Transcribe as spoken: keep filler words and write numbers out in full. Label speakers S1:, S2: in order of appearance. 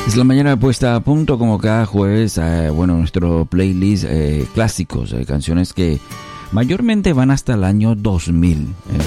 S1: Es la mañana puesta a punto como cada jueves, eh, bueno, nuestro playlist eh, clásicos, eh, canciones que mayormente van hasta el año dos mil. Eh,